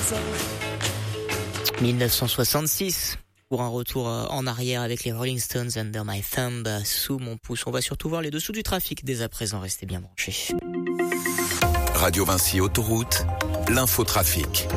1966 pour un retour en arrière avec les Rolling Stones, Under My Thumb, sous mon pouce. On va surtout voir les dessous du trafic dès à présent. Restez bien branchés. Radio Vinci Autoroute, l'infotrafic.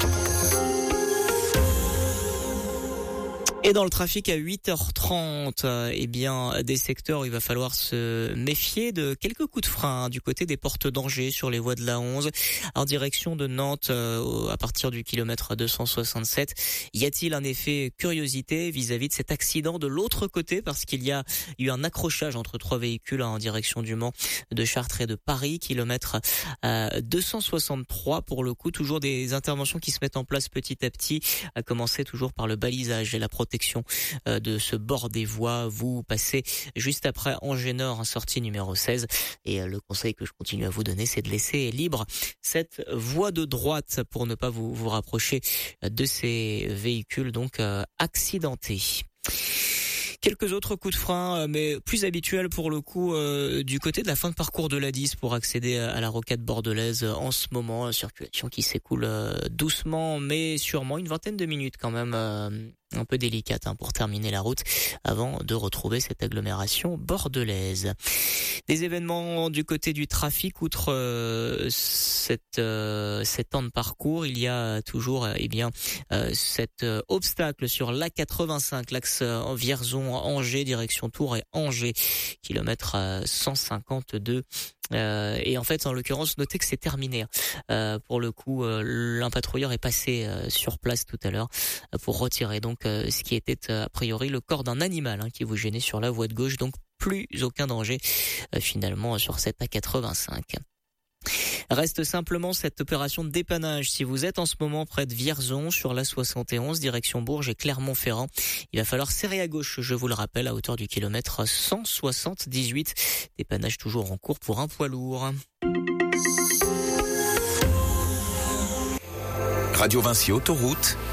Et dans le trafic à 8h30, eh bien, des secteurs où il va falloir se méfier de quelques coups de frein du côté des portes d'Angers sur les voies de la 11 en direction de Nantes à partir du kilomètre 267. Y a-t-il un effet curiosité vis-à-vis de cet accident de l'autre côté parce qu'il y a eu un accrochage entre trois véhicules en direction du Mans, de Chartres et de Paris, kilomètre 263 pour le coup. Toujours des interventions qui se mettent en place petit à petit, à commencer toujours par le balisage et la protection de ce bord des voies. Vous passez juste après Angers Nord, sortie numéro 16. Et le conseil que je continue à vous donner, c'est de laisser libre cette voie de droite pour ne pas vous rapprocher de ces véhicules donc accidentés. Quelques autres coups de frein, mais plus habituels pour le coup du côté de la fin de parcours de l'A10 pour accéder à la rocade bordelaise en ce moment. Circulation qui s'écoule doucement mais sûrement, une vingtaine de minutes quand même, un peu délicate pour terminer la route avant de retrouver cette agglomération bordelaise. Des événements du côté du trafic, outre cet temps de parcours, il y a toujours cet obstacle sur l'A85, l'axe Vierzon-Angers, direction Tours et Angers, kilomètre 152. Et en fait, en l'occurrence, notez que c'est terminé. Pour le coup, l'un patrouilleur est passé sur place tout à l'heure pour retirer donc ce qui était a priori le corps d'un animal qui vous gênait sur la voie de gauche. Donc plus aucun danger finalement sur cette A85. Reste simplement cette opération de dépannage. Si vous êtes en ce moment près de Vierzon sur la 71 direction Bourges et Clermont-Ferrand, il va falloir serrer à gauche, je vous le rappelle, à hauteur du kilomètre 178. Dépannage toujours en cours pour un poids lourd. Radio Vinci Autoroute,